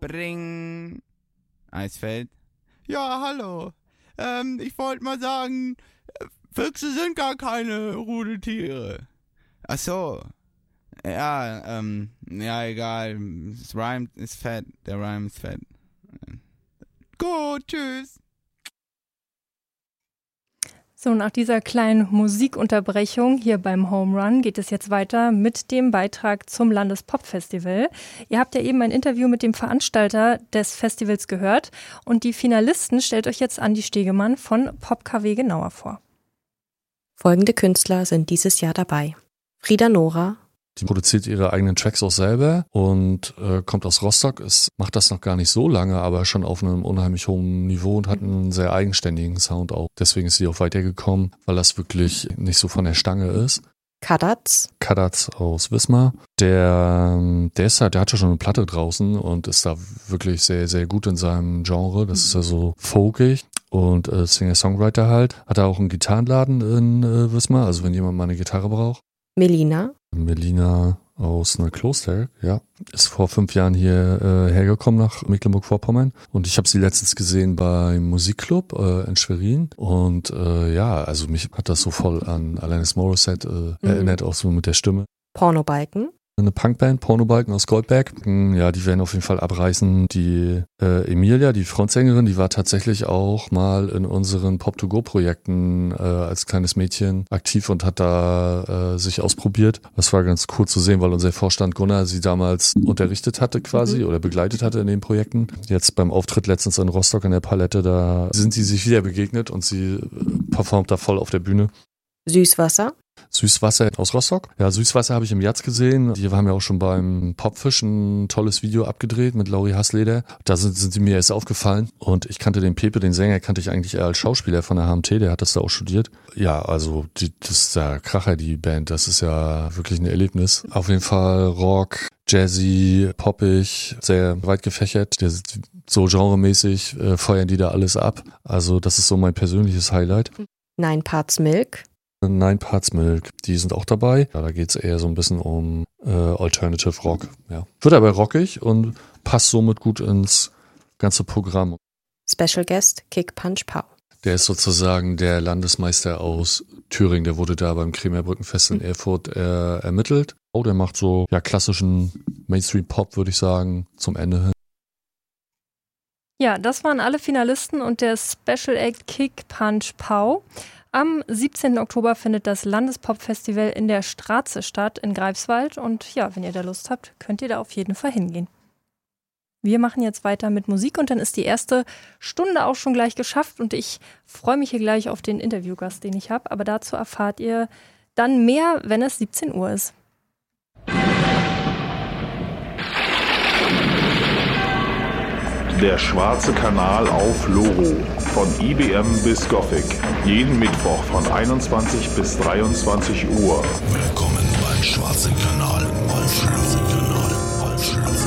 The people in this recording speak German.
Bring. Eisfeld. Ja, hallo. Ich wollte mal sagen, Füchse sind gar keine Rudeltiere. Ach so. Ja, ja, egal. Das Rhyme ist fett. Der Rhyme ist fett. Gut, tschüss. So, nach dieser kleinen Musikunterbrechung hier beim Home Run geht es jetzt weiter mit dem Beitrag zum Landespop-Festival. Ihr habt ja eben ein Interview mit dem Veranstalter des Festivals gehört und die Finalisten stellt euch jetzt Andi Stegemann von Pop KW genauer vor. Folgende Künstler sind dieses Jahr dabei: Frida Nora. Die produziert ihre eigenen Tracks auch selber und kommt aus Rostock. Macht das noch gar nicht so lange, aber schon auf einem unheimlich hohen Niveau und hat einen sehr eigenständigen Sound auch. Deswegen ist sie auch weitergekommen, weil das wirklich nicht so von der Stange ist. Kadatz aus Wismar. Der hat ja schon eine Platte draußen und ist da wirklich sehr, sehr gut in seinem Genre. Das ist ja so folkig. Und Singer-Songwriter halt. Hat er auch einen Gitarrenladen in Wismar, also wenn jemand mal eine Gitarre braucht. Melina aus Neukloster, ja. Ist vor 5 Jahren hier hergekommen nach Mecklenburg-Vorpommern. Und ich habe sie letztens gesehen beim Musikclub in Schwerin. Und ja, also mich hat das so voll an Alanis Morissette erinnert, auch so mit der Stimme. Pornobalken. Eine Punkband, Pornobalken aus Goldberg. Ja, die werden auf jeden Fall abreißen. Die Emilia, die Frontsängerin, die war tatsächlich auch mal in unseren Pop-to-Go-Projekten als kleines Mädchen aktiv und hat da sich ausprobiert. Das war ganz cool zu sehen, weil unser Vorstand Gunnar sie damals unterrichtet hatte quasi oder begleitet hatte in den Projekten. Jetzt beim Auftritt letztens in Rostock in der Palette, da sind sie sich wieder begegnet und sie performt da voll auf der Bühne. Süßwasser aus Rostock. Ja, Süßwasser habe ich im Jazz gesehen. Die haben ja auch schon beim Popfish ein tolles Video abgedreht mit Lauri Hassleder. Da sind sie mir erst aufgefallen. Und ich kannte den Pepe, den Sänger, kannte ich eigentlich eher als Schauspieler von der HMT. Der hat das da auch studiert. Ja, also das ist der Kracher, die Band. Das ist ja wirklich ein Erlebnis. Auf jeden Fall Rock, Jazzy, poppig, sehr weit gefächert. So genremäßig feuern die da alles ab. Also das ist so mein persönliches Highlight. Nine Parts Milk, die sind auch dabei. Ja, da geht es eher so ein bisschen um Alternative Rock. Ja. Wird aber rockig und passt somit gut ins ganze Programm. Special Guest Kick Punch Pow. Der ist sozusagen der Landesmeister aus Thüringen. Der wurde da beim Kremerbrückenfest in Erfurt ermittelt. Oh, der macht so klassischen Mainstream-Pop, würde ich sagen, zum Ende hin. Ja, das waren alle Finalisten und der Special Act Kick Punch Pow. Am 17. Oktober findet das Landespop-Festival in der Straße statt in Greifswald. Und ja, wenn ihr da Lust habt, könnt ihr da auf jeden Fall hingehen. Wir machen jetzt weiter mit Musik und dann ist die erste Stunde auch schon gleich geschafft. Und ich freue mich hier gleich auf den Interviewgast, den ich habe. Aber dazu erfahrt ihr dann mehr, wenn es 17 Uhr ist. Der Schwarze Kanal auf Loro. Von IBM bis Gothic. Jeden Mittwoch von 21 bis 23 Uhr. Willkommen beim Schwarzen Kanal auf Loro.